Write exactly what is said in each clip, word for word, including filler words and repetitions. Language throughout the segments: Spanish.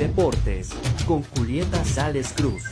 Deportes con Julieta Sales Cruz.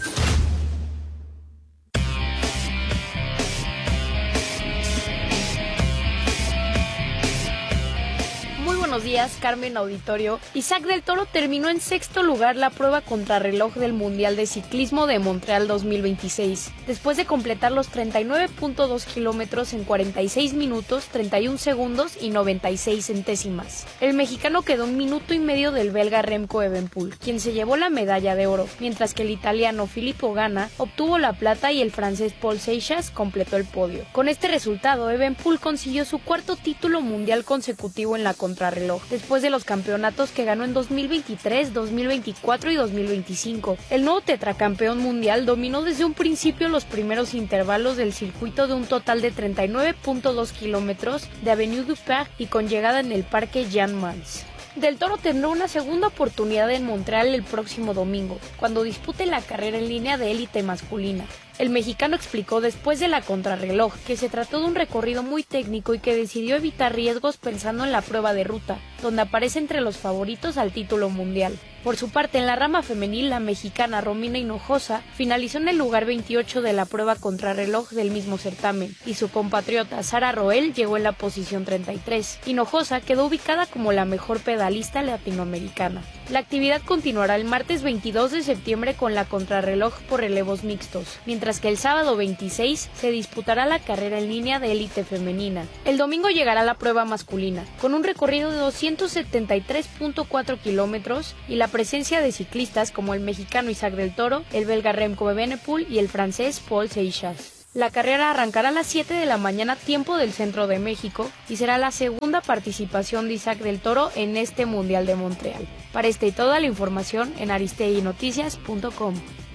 Buenos días, Carmen Auditorio. Isaac del Toro terminó en sexto lugar la prueba contrarreloj del Mundial de Ciclismo de Montreal dos mil veintiséis, después de completar los treinta y nueve punto dos kilómetros en cuarenta y seis minutos, treinta y un segundos y noventa y seis centésimas. El mexicano quedó un minuto y medio del belga Remco Evenepoel, quien se llevó la medalla de oro, mientras que el italiano Filippo Ganna obtuvo la plata y el francés Paul Seixas completó el podio. Con este resultado, Evenepoel consiguió su cuarto título mundial consecutivo en la contrarreloj, después de los campeonatos que ganó en dos mil veintitrés, dos mil veinticuatro y dos mil veinticinco. El nuevo tetracampeón mundial dominó desde un principio los primeros intervalos del circuito de un total de treinta y nueve punto dos kilómetros de Avenue du Parc y con llegada en el Parque Jean Mans. Del Toro tendrá una segunda oportunidad en Montreal el próximo domingo, cuando dispute la carrera en línea de élite masculina. El mexicano explicó después de la contrarreloj que se trató de un recorrido muy técnico y que decidió evitar riesgos pensando en la prueba de ruta, donde aparece entre los favoritos al título mundial. Por su parte, en la rama femenil, la mexicana Romina Hinojosa finalizó en el lugar veintiocho de la prueba contrarreloj del mismo certamen, y su compatriota Sara Roel llegó en la posición treinta y tres. Hinojosa quedó ubicada como la mejor pedalista latinoamericana. La actividad continuará el martes veintidós de septiembre con la contrarreloj por relevos mixtos, mientras que el sábado veintiséis se disputará la carrera en línea de élite femenina. El domingo llegará la prueba masculina, con un recorrido de doscientos setenta y tres punto cuatro kilómetros y la presencia de ciclistas como el mexicano Isaac del Toro, el belga Remco Evenepoel y el francés Paul Seixas. La carrera arrancará a las siete de la mañana tiempo del centro de México y será la segunda participación de Isaac del Toro en este Mundial de Montreal. Para esta y toda la información en aristegui noticias punto com.